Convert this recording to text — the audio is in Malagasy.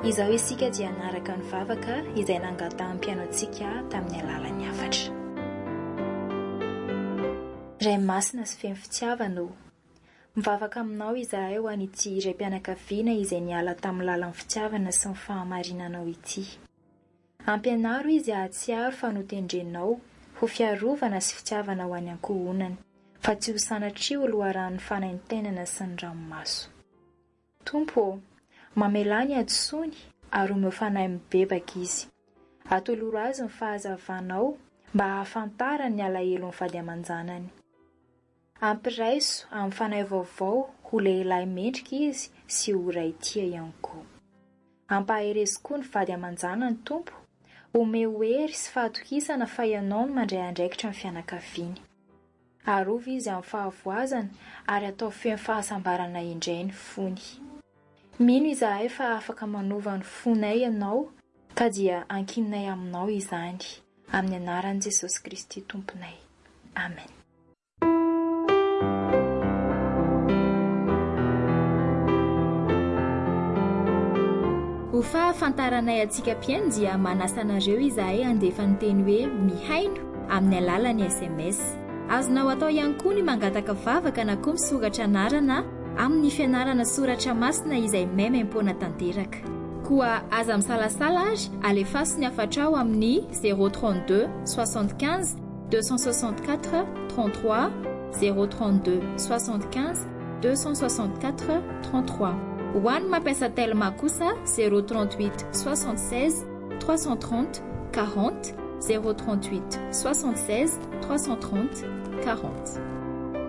Izao isika dia anaraka ny vavaka izay nangatahan'ny antsika tamin'ny alalan'ny hafatra. Ray masina sy feno fitiavana, mivavaka aminao izahay ho an'ity iray mpianakaviana izay niala tamin'ny lalan'ny fitiavana sy ny fahamarinanao ity. Ampianaro izy ahatsiaro fa notendrenao ho fiarovana sy fitiavana ho any ankohonany, fa tsy ho sanatria ho loharan'ny fanaintenana sy ny ranomaso. Tompo, mamelany adsony ary omeo fanahy mibebaka izy. Atoloro azy ny fahazavanao mba hahafantarany ny alahelon'ny vady aman-janany. Ampiraiso amin'ny fanahy vaovao ho lehilahy mendrika izy sy ho ray tia ihany koa. Ampaherezy koa ny vady aman-janany tompo, omeo hery sy fahatokisana fa ianao no mandray andraikitra ny fianakaviany. Arova izy amin'ny fahavoazana ary atao feno fahasambarana indray ny fony. Mino izahay fa afaka manova ny fonay ianao ka dia ankinay aminao izany. Amin'ny anaran'i Jesosy Kristy tomponay. Amen. Ho fahafantaranay antsika mpiaino dia manasa anareo izahay handefa ny teny hoe mihaino amin'ny alalan'ny SMS. Azonao atao ihany koa ny mangataka vavaka na koa misoratra anarana amin'ny fianarana soratra masina izay maimaimpona tanteraka. Koa aza misalasala azy alefaso ny afatrao amin'ny 032 75 264 33 032 75 264 33. Ho an'ny mampiasa telma kosa 038 76 330 40 038 76 330 40.